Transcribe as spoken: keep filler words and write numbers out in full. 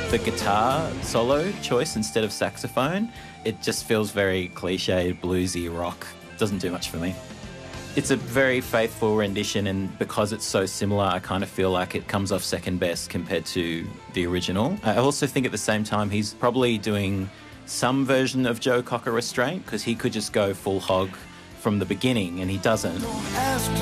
The guitar solo choice instead of saxophone, it just feels very cliched, bluesy rock. Doesn't do much for me. It's a very faithful rendition, and because it's so similar, I kind of feel like it comes off second best compared to the original. I also think at the same time he's probably doing some version of Joe Cocker Restraint, because he could just go full hog from the beginning, and he doesn't.